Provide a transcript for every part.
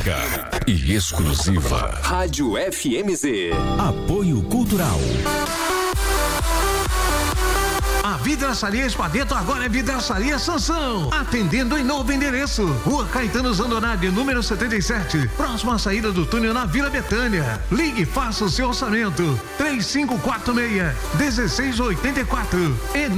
única e exclusiva. Rádio FMZ. Apoio Cultural. A Vidraçaria Espadeto agora é Vidraçaria Sansão, atendendo em novo endereço, Rua Caetano Zandonade, número 77, próxima à saída do túnel na Vila Betânia. Ligue e faça o seu orçamento, 3546-1684 e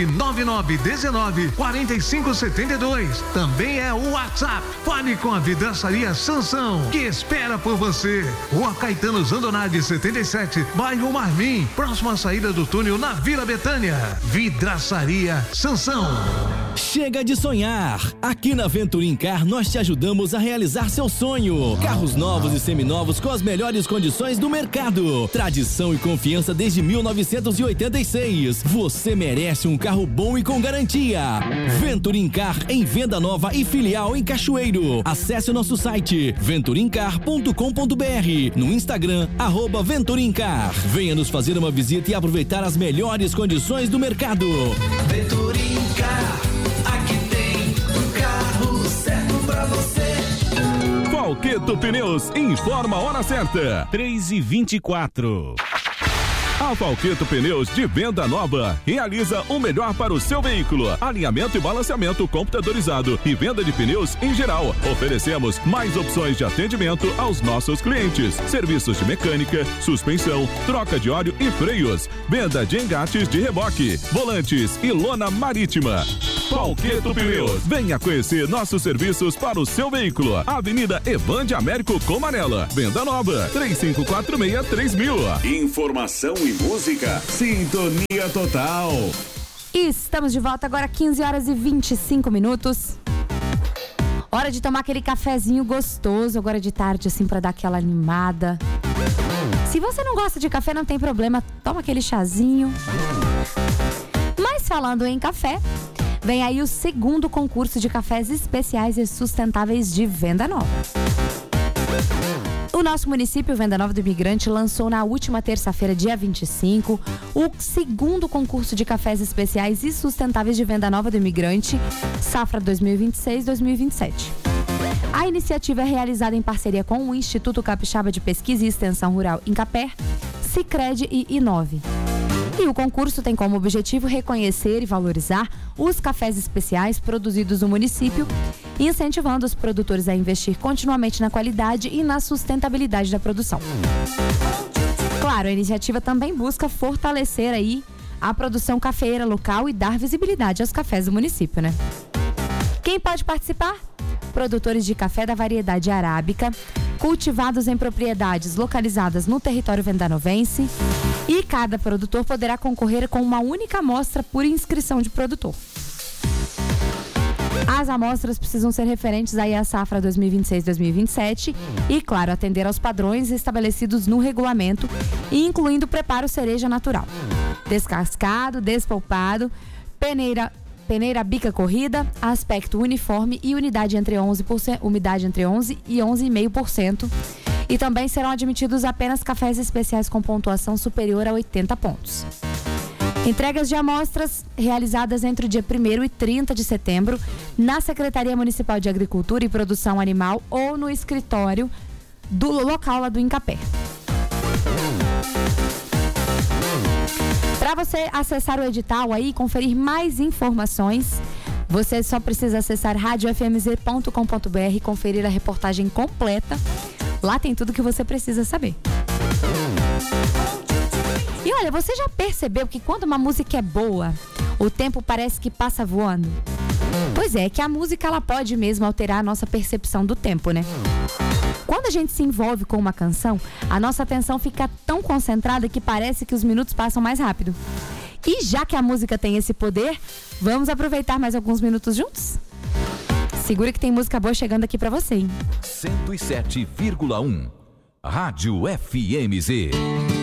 999-19-4572. Também é o WhatsApp. Fale com a Vidraçaria Sansão, que espera por você. Rua Caetano Zandonade, 77, bairro Marmim, próxima à saída do túnel na Vila Betânia. Vidraçaria Sansão. Chega de sonhar! Aqui na Venturim-Car nós te ajudamos a realizar seu sonho. Carros novos e seminovos com as melhores condições do mercado. Tradição e confiança desde 1986. Você merece um carro bom e com garantia. Venturim-Car em venda nova e filial em Cachoeiro. Acesse o nosso site venturimcar.com.br, no Instagram @Venturim-Car. Venha nos fazer uma visita e aproveitar as melhores condições do mercado. Venturim-Car, aqui tem um carro certo pra você. Falqueto Pneus informa a hora certa, 3h24. A Falqueto Pneus de venda nova realiza o melhor para o seu veículo: alinhamento e balanceamento computadorizado e venda de pneus em geral. Oferecemos mais opções de atendimento aos nossos clientes: serviços de mecânica, suspensão, troca de óleo e freios, venda de engates de reboque, volantes e lona marítima. Falqueto Pneus, venha conhecer nossos serviços para o seu veículo. Avenida Evande Américo Comarela, venda nova, 3546-3000. Informação e música, sintonia total. Estamos de volta agora, 15h25. Hora de tomar aquele cafezinho gostoso agora de tarde, assim, pra dar aquela animada. Se você não gosta de café, não tem problema, toma aquele chazinho. Mas falando em café, vem aí o segundo concurso de cafés especiais e sustentáveis de Venda Nova. O nosso município, Venda Nova do Imigrante, lançou na última terça-feira, dia 25, o segundo concurso de cafés especiais e sustentáveis de Venda Nova do Imigrante, safra 2026-2027. A iniciativa é realizada em parceria com o Instituto Capixaba de Pesquisa e Extensão Rural Incapé, Sicredi e Inove. E o concurso tem como objetivo reconhecer e valorizar os cafés especiais produzidos no município, incentivando os produtores a investir continuamente na qualidade e na sustentabilidade da produção. Claro, a iniciativa também busca fortalecer aí a produção cafeeira local e dar visibilidade aos cafés do município, né? Quem pode participar? Produtores de café da variedade arábica, cultivados em propriedades localizadas no território vendanovense, e cada produtor poderá concorrer com uma única amostra por inscrição de produtor. As amostras precisam ser referentes aí à safra 2026-2027 e, claro, atender aos padrões estabelecidos no regulamento, incluindo preparo cereja natural, descascado, despolpado, peneira bica corrida, aspecto uniforme e umidade entre 11 e 11,5%. E também serão admitidos apenas cafés especiais com pontuação superior a 80 pontos. Entregas de amostras realizadas entre o dia 1º e 30 de setembro na Secretaria Municipal de Agricultura e Produção Animal ou no escritório do local lá do Incapé. Para você acessar o edital aí e conferir mais informações, você só precisa acessar radiofmz.com.br e conferir a reportagem completa. Lá tem tudo que você precisa saber. E olha, você já percebeu que quando uma música é boa, o tempo parece que passa voando? Pois é, que a música ela pode mesmo alterar a nossa percepção do tempo, né? Quando a gente se envolve com uma canção, a nossa atenção fica tão concentrada que parece que os minutos passam mais rápido. E já que a música tem esse poder, vamos aproveitar mais alguns minutos juntos? Segura que tem música boa chegando aqui pra você, hein? 107,1 Rádio FMZ.